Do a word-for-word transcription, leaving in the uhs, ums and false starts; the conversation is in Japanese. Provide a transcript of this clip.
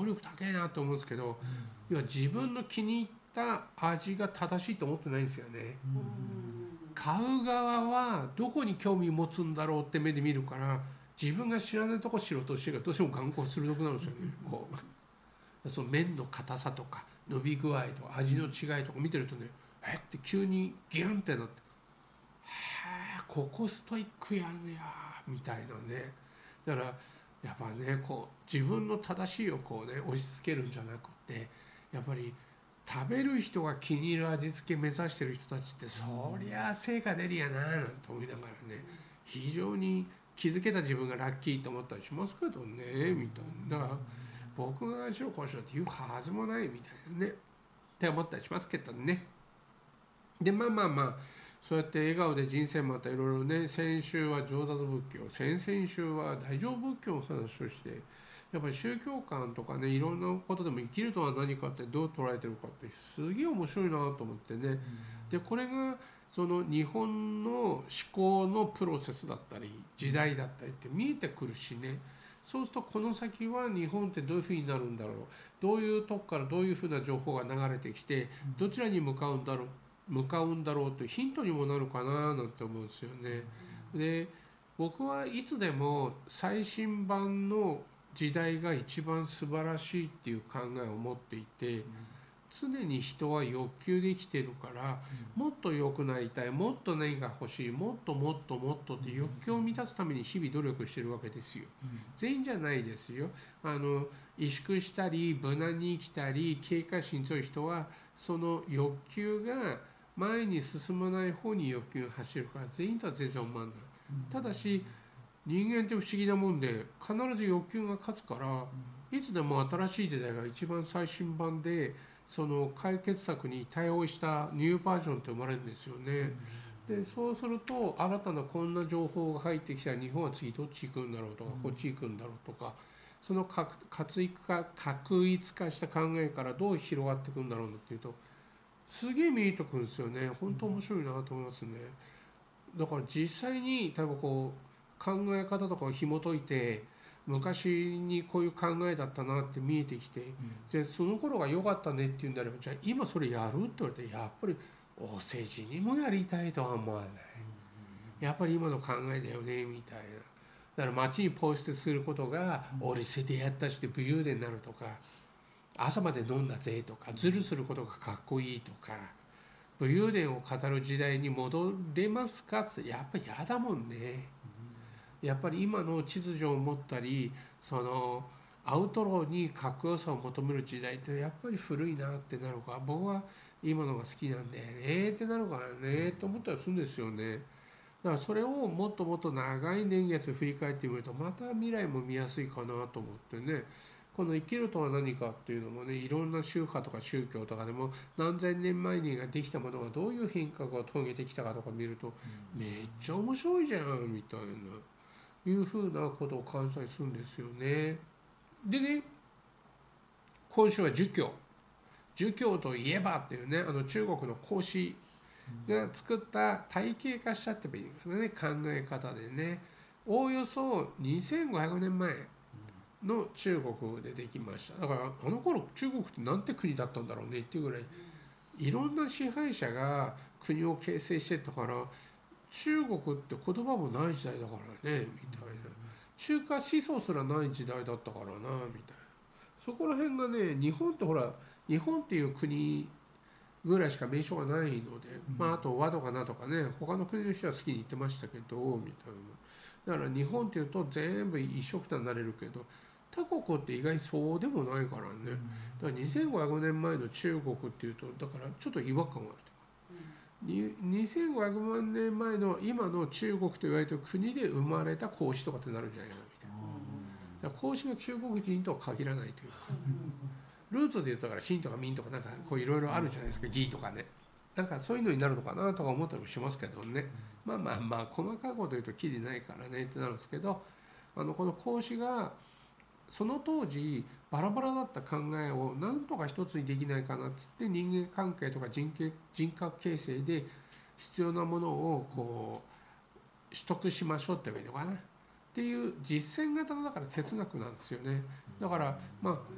力高いなと思うんですけど、要は自分の気に入った味が正しいと思ってないんですよね。買う側はどこに興味持つんだろうって目で見るから、自分が知らないとこ知ろうとしてるからどうしても眼光鋭くなるんですよね。こうその麺の硬さとか伸び具合とか味の違いとか見てるとね、えって急にギュンってなって、へえここストイックやんやみたいなね。だからやっぱね、こう自分の正しいをこうね押し付けるんじゃなくて、やっぱり食べる人が気に入る味付け目指してる人たちって、そりゃ成果出るやななんて思いながらね、非常に気づけた自分がラッキーと思ったりしますけどね、みたいな。だから僕が白こうしようって言うはずもないみたいなねって思ったりしますけどね。でまあまあまあそうやって笑顔で人生またいろいろね、先週は上達仏教、先々週は大乗仏教の話をして、やっぱり宗教観とかね、いろんなことでも生きるとは何かってどう捉えてるかってすげえ面白いなと思ってね。でこれがその日本の思考のプロセスだったり時代だったりって見えてくるしね。そうするとこの先は日本ってどういうふうになるんだろう、どういうとこからどういうふうな情報が流れてきてどちらに向かうんだろう向かうんだろうというヒントにもなるかななんて思うんですよね。で僕はいつでも最新版の時代が一番素晴らしいっていう考えを持っていて、常に人は欲求で生きてるから、もっと良くなりたい、もっと何が欲しい、もっともっともっとって欲求を満たすために日々努力してるわけですよ。全員じゃないですよ。あの萎縮したり無難に生きたり警戒心強い人はその欲求が前に進まない方に欲求が走るから、全員とは全然思わない。ただし人間って不思議なもんで、必ず欲求が勝つから、いつでも新しい時代が一番最新版でその解決策に対応したニューバージョンって生まれるんですよね。でそうすると新たなこんな情報が入ってきたら日本は次どっち行くんだろうとか、こっち行くんだろうとか、その確一化確一化した考えからどう広がっていくんだろうっていうと、すげえ見えてくるんですよね。本当面白いなと思いますね。だから実際に例えばこう考え方とかを紐解いて、昔にこういう考えだったなって見えてきて、でその頃が良かったねっていうんであれば、じゃあ今それやるって言われて、やっぱりお世辞にもやりたいとは思わない。やっぱり今の考えだよねみたいな。だから街にポストすることが俺捨ててやったして武勇伝になるとか、朝まで飲んだぜとか、ズルすることがかっこいいとか、武勇伝を語る時代に戻れますかって、やっぱり嫌だもんね。やっぱり今の秩序を持ったり、そのアウトローにかっこよさを求める時代ってやっぱり古いなってなるから、僕は今のが好きなんだよねってなるからねと思ったりするんですよね。だからそれをもっともっと長い年月振り返ってみると、また未来も見やすいかなと思ってね。この生きるとは何かっていうのもね、いろんな宗派とか宗教とかでも何千年前にできたものがどういう変化を遂げてきたかとか見ると、めっちゃ面白いじゃんみたいないうふうなことを感じたりするんですよね。でね、今週は儒教儒教といえばっていうね、あの中国の孔子が作った体系化しちゃってもいいかね、考え方でね、おおよそにせんごひゃくねんまえの中国でできました。だからあの頃中国ってなんて国だったんだろうねっていうぐらい、いろんな支配者が国を形成してたから、中国って言葉もない時代だからねみたいな、中華思想すらない時代だったからなみたいな、そこら辺がね、日本ってほら日本っていう国ぐらいしか名称がないので、まああと和とかなとかね、他の国の人は好きに言ってましたけどみたいな。だから日本っていうと全部一緒くたになれるけど、他国って意外にそうでもないからね。だからにせんごひゃくねんまえの中国っていうと、だからちょっと違和感があると。にせんごひゃくまんねんまえの今の中国と言われている国で生まれた孔子とかってなるんじゃないかなみたいな。だから孔子が中国人とは限らないというか、ルーツで言ったから秦とか明とかなんかこういろいろあるじゃないですか、義とかね。なんかそういうのになるのかなとか思ったりもしますけどね。まあまあまあ細かいこと言うときりないからねってなるんですけど、あのこの孔子がその当時バラバラだった考えを何とか一つにできないかなっつって、人間関係とか人格人格形成で必要なものをこう取得しましょうって言えばいいのかなっていう実践型のだから哲学なんですよね。だからまあ